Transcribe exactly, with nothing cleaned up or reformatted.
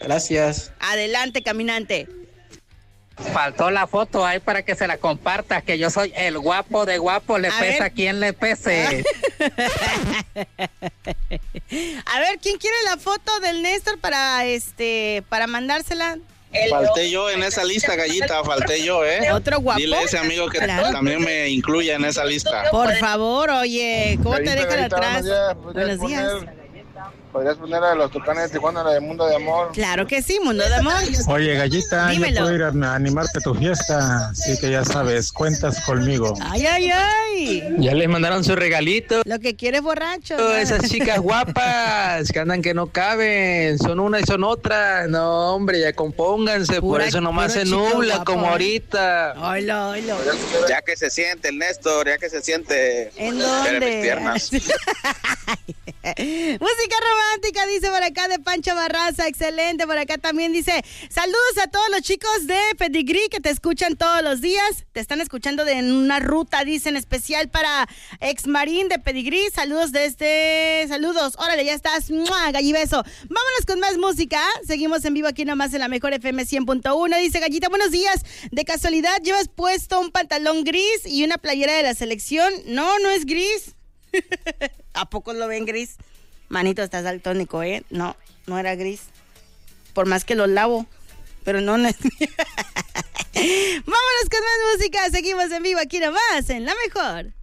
Gracias. Adelante, caminante. Faltó la foto ahí para que se la compartas, que yo soy el guapo de guapo, le A pesa ver. quien le pese. A ver, ¿quién quiere la foto del Néstor para este para mandársela? Falté yo en esa lista, Gallita, falté yo, ¿eh? Otro guapo. Dile a ese amigo que Claro. también me incluya en esa lista. Por favor, oye, ¿cómo te Gallita, dejan Gallita, atrás? buenos días. ¿Podrías Buenos días. poner- ¿Podrías poner a los Tucanes de Tijuana, la de Mundo de Amor? Claro que sí, Mundo de Amor. Oye, Gallita, Dímelo. yo puedo ir a animarte a tu fiesta, así que ya sabes, cuentas conmigo. Ay, ay, ay. Ya les mandaron su regalito. Lo que quiere es borracho. ¿no? Esas chicas guapas que andan que no caben, son una y son otra. No, hombre, ya compónganse, por Pura- eso nomás puro se chico nubla guapo, como ¿eh? ahorita. Oilo, oilo. Ya que se siente el Néstor, ya que se siente. ¿En Espera mis dónde? piernas. Música romántica, dice por acá de Pancho Barraza, excelente. Por acá también dice, saludos a todos los chicos de Pedigree que te escuchan todos los días. Te están escuchando de en una ruta, dicen, especial para Ex Marín de Pedigree. Saludos desde... Saludos, órale, ya estás. ¡Mua! Gallibeso. Vámonos con más música. Seguimos en vivo aquí nomás en la mejor F M cien punto uno. Dice Gallita, buenos días. De casualidad, ¿llevas puesto un pantalón gris y una playera de la selección? No, no es gris. ¿A poco lo ven gris? Manito, estás daltónico, ¿eh? No, no era gris. Por más que lo lavo. Pero no, no es... Vámonos con más música. Seguimos en vivo aquí nomás en La Mejor.